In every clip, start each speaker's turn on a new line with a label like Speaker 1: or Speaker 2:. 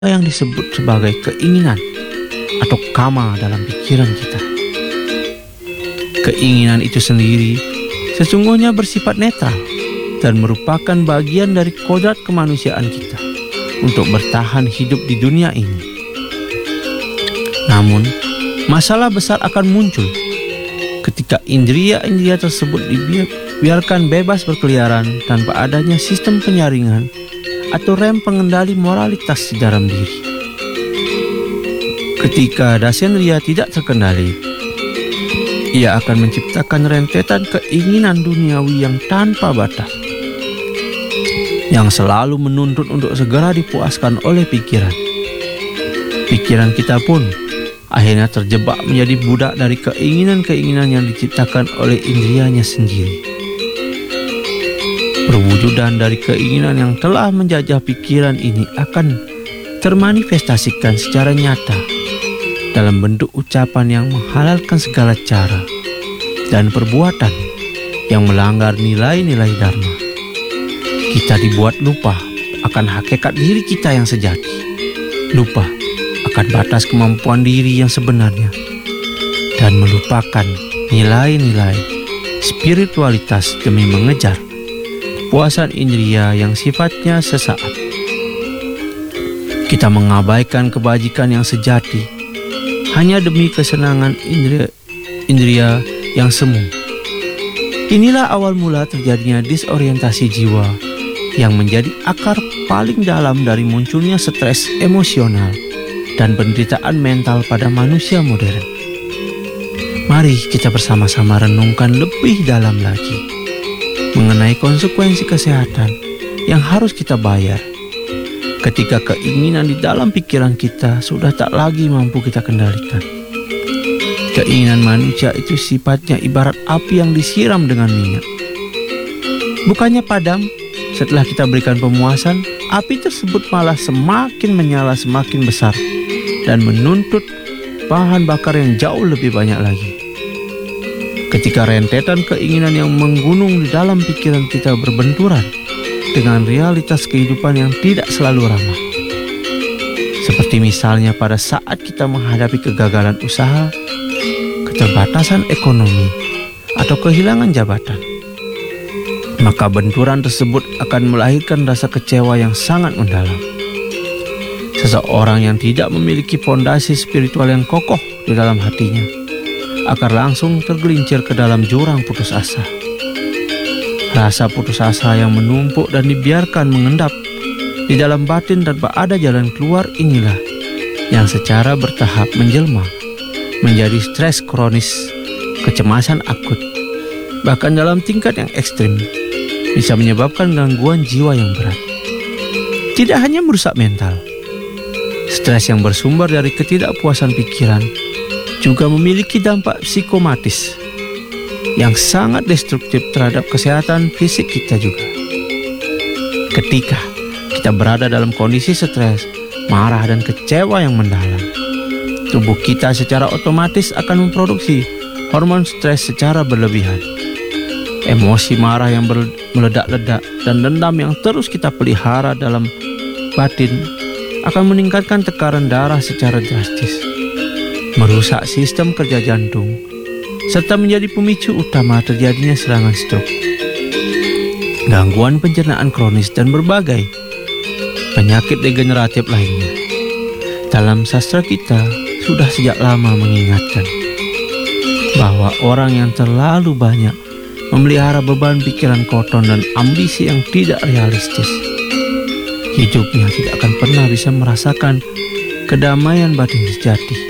Speaker 1: yang disebut sebagai keinginan atau kama dalam pikiran kita. Keinginan itu sendiri sesungguhnya bersifat netral dan merupakan bagian dari kodrat kemanusiaan kita untuk bertahan hidup di dunia ini. Namun, masalah besar akan muncul ketika indria-indria tersebut dibiarkan bebas berkeliaran tanpa adanya sistem penyaringan atau rem pengendali moralitas di dalam diri. Ketika dasendria tidak terkendali, ia akan menciptakan rentetan keinginan duniawi yang tanpa batas, yang selalu menuntut untuk segera dipuaskan oleh pikiran. Pikiran kita pun akhirnya terjebak menjadi budak dari keinginan-keinginan yang diciptakan oleh indrianya sendiri. Perwujudan dari keinginan yang telah menjajah pikiran ini akan termanifestasikan secara nyata dalam bentuk ucapan yang menghalalkan segala cara dan perbuatan yang melanggar nilai-nilai dharma. Kita dibuat lupa akan hakikat diri kita yang sejati, lupa akan batas kemampuan diri yang sebenarnya, dan melupakan nilai-nilai spiritualitas demi mengejar kepuasan indria yang sifatnya sesaat. Kita mengabaikan kebajikan yang sejati hanya demi kesenangan indria yang semu. Inilah awal mula terjadinya disorientasi jiwa yang menjadi akar paling dalam dari munculnya stres emosional dan penderitaan mental pada manusia modern. Mari kita bersama-sama renungkan lebih dalam lagi mengenai konsekuensi kesehatan yang harus kita bayar ketika keinginan di dalam pikiran kita sudah tak lagi mampu kita kendalikan. Keinginan manusia itu sifatnya ibarat api yang disiram dengan minyak. Bukannya padam setelah kita berikan pemuasan, api tersebut malah semakin menyala semakin besar dan menuntut bahan bakar yang jauh lebih banyak lagi. Ketika rentetan keinginan yang menggunung di dalam pikiran kita berbenturan dengan realitas kehidupan yang tidak selalu ramah, seperti misalnya pada saat kita menghadapi kegagalan usaha, keterbatasan ekonomi, atau kehilangan jabatan, maka benturan tersebut akan melahirkan rasa kecewa yang sangat mendalam. Seseorang yang tidak memiliki fondasi spiritual yang kokoh di dalam hatinya akan langsung tergelincir ke dalam jurang putus asa. Rasa putus asa yang menumpuk dan dibiarkan mengendap di dalam batin tanpa ada jalan keluar inilah yang secara bertahap menjelma menjadi stres kronis, kecemasan akut, bahkan dalam tingkat yang ekstrim bisa menyebabkan gangguan jiwa yang berat. Tidak hanya merusak mental, stres yang bersumber dari ketidakpuasan pikiran juga memiliki dampak psikomatis yang sangat destruktif terhadap kesehatan fisik kita juga. Ketika kita berada dalam kondisi stres, marah, dan kecewa yang mendalam, tubuh kita secara otomatis akan memproduksi hormon stres secara berlebihan. Emosi marah yang meledak-ledak dan dendam yang terus kita pelihara dalam batin akan meningkatkan tekanan darah secara drastis, merusak sistem kerja jantung, serta menjadi pemicu utama terjadinya serangan stroke, gangguan pencernaan kronis, dan berbagai penyakit degeneratif lainnya. Dalam sastra kita sudah sejak lama mengingatkan bahwa orang yang terlalu banyak memelihara beban pikiran kotor dan ambisi yang tidak realistis, hidupnya tidak akan pernah bisa merasakan kedamaian batin sejati.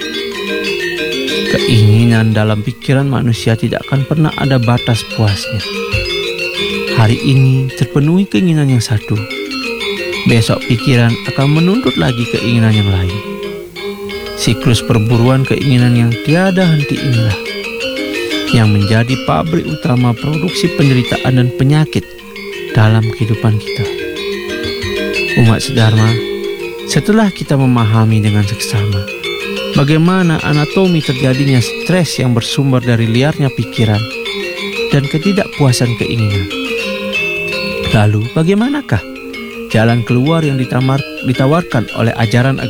Speaker 1: Keinginan dalam pikiran manusia tidak akan pernah ada batas puasnya. Hari ini terpenuhi keinginan yang satu, besok pikiran akan menuntut lagi keinginan yang lain. Siklus perburuan keinginan yang tiada henti inilah yang menjadi pabrik utama produksi penderitaan dan penyakit dalam kehidupan kita. Umat sedharma, setelah kita memahami dengan seksama bagaimana anatomi terjadinya stres yang bersumber dari liarnya pikiran dan ketidakpuasan keinginan, lalu bagaimanakah jalan keluar yang ditawarkan oleh ajaran